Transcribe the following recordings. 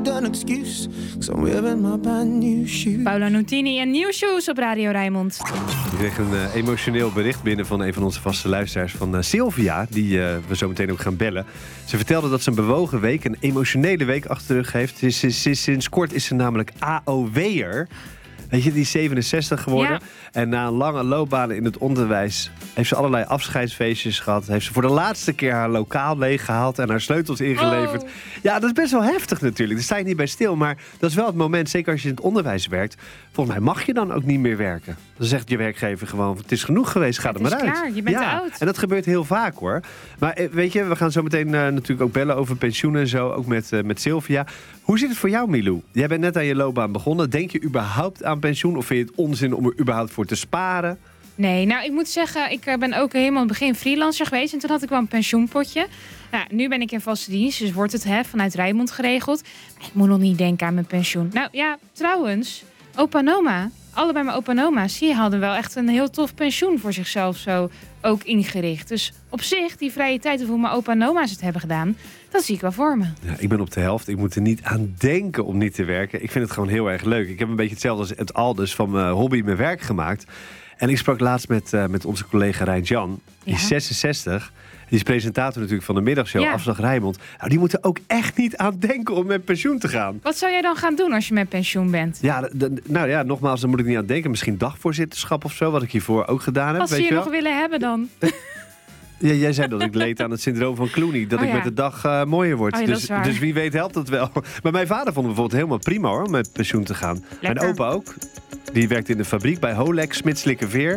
need an excuse, 'cause I'm wearing my brand new shoes. Paolo Nutini en New Shoes op Radio Rijnmond. Ik kreeg een emotioneel bericht binnen van een van onze vaste luisteraars, van Sylvia, die we zo meteen ook gaan bellen. Ze vertelde dat ze een bewogen week, een emotionele week achter de rug heeft. Sinds kort is ze namelijk AOW'er. Weet je, die is 67 geworden. Ja. En na een lange loopbaan in het onderwijs heeft ze allerlei afscheidsfeestjes gehad. Heeft ze voor de laatste keer haar lokaal leeggehaald en haar sleutels ingeleverd. Oh. Ja, dat is best wel heftig natuurlijk. Daar sta je niet bij stil. Maar dat is wel het moment, zeker als je in het onderwijs werkt. Volgens mij mag je dan ook niet meer werken. Dan zegt je werkgever gewoon, het is genoeg geweest, ga er maar uit. Het is klaar, je bent te oud. En dat gebeurt heel vaak hoor. Maar weet je, we gaan zo meteen natuurlijk ook bellen over pensioen en zo. Ook met Sylvia. Hoe zit het voor jou, Milou? Jij bent net aan je loopbaan begonnen. Denk je überhaupt aan pensioen? Of vind je het onzin om er überhaupt voor te sparen? Nee, nou ik moet zeggen, ik ben ook helemaal in het begin freelancer geweest. En toen had ik wel een pensioenpotje. Nou, nu ben ik in vaste dienst, dus wordt het vanuit Rijnmond geregeld. Maar ik moet nog niet denken aan mijn pensioen. Nou ja, trouwens, opa en oma, allebei mijn opa en oma's, die hadden wel echt een heel tof pensioen voor zichzelf zo ook ingericht. Dus op zich, die vrije tijd of hoe mijn opa en oma's het hebben gedaan, dat zie ik wel voor me. Ja, ik ben op de helft. Ik moet er niet aan denken om niet te werken. Ik vind het gewoon heel erg leuk. Ik heb een beetje hetzelfde als het Aldus van mijn hobby mijn werk gemaakt. En ik sprak laatst met onze collega Rijn-Jan. Die is 66. Die is presentator natuurlijk van de middagshow Afslag Rijnmond. Nou, die moeten ook echt niet aan denken om met pensioen te gaan. Wat zou jij dan gaan doen als je met pensioen bent? Ja, nou ja, nogmaals, daar moet ik niet aan denken. Misschien dagvoorzitterschap of zo, wat ik hiervoor ook gedaan heb. Wat zou je nog willen hebben dan? Ja, jij zei dat ik leed aan het syndroom van Clooney. Dat ik met de dag mooier word. Oh, ja, dus wie weet helpt dat wel. Maar mijn vader vond het bijvoorbeeld helemaal prima hoor, om met pensioen te gaan. Lekker. Mijn opa ook. Die werkt in de fabriek bij Holex, Smitslikkerveer.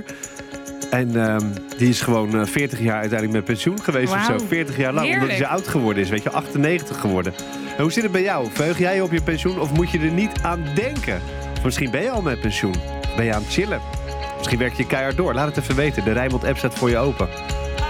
En die is gewoon 40 jaar uiteindelijk met pensioen geweest of zo. 40 jaar lang, omdat hij zo oud geworden is. Weet je, 98 geworden. En hoe zit het bij jou? Verheug jij je op je pensioen of moet je er niet aan denken? Of misschien ben je al met pensioen. Ben je aan het chillen? Misschien werk je keihard door. Laat het even weten. De Rijnmond-app staat voor je open.